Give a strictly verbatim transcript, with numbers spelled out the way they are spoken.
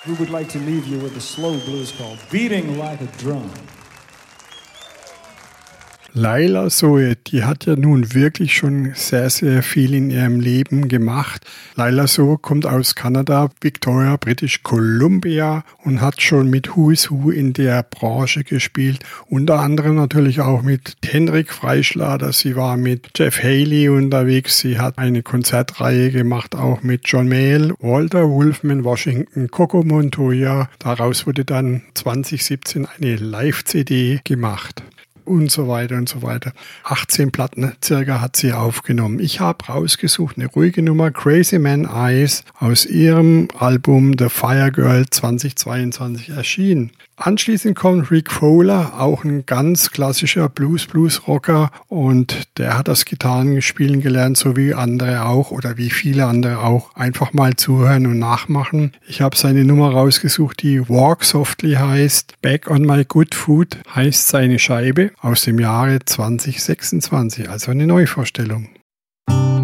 We would like to leave you with a slow blues called Beating Like a Drum. Laila Zoe, die hat ja nun wirklich schon sehr, sehr viel in ihrem Leben gemacht. Laila Zoe kommt aus Kanada, Victoria, British Columbia und hat schon mit Who is Who in der Branche gespielt. Unter anderem natürlich auch mit Henrik Freischlader. Sie war mit Jeff Haley unterwegs. Sie hat eine Konzertreihe gemacht, auch mit John Mayall, Walter Wolfman, Washington, Coco Montoya. Daraus wurde dann zwanzig siebzehn eine Live-C D gemacht. Und so weiter und so weiter. achtzehn Platten circa hat sie aufgenommen. Ich habe rausgesucht eine ruhige Nummer, Crazy Man Eyes, aus ihrem Album The Fire Girl zweitausendzweiundzwanzig erschienen. Anschließend kommt Rick Fowler, auch ein ganz klassischer Blues-Blues-Rocker, und der hat das Gitarrenspielen gelernt, so wie andere auch oder wie viele andere auch. Einfach mal zuhören und nachmachen. Ich habe seine Nummer rausgesucht, die Walk Softly heißt. Back on My Good Food heißt seine Scheibe, aus dem Jahre zweitausendsechsundzwanzig, also eine Neuvorstellung.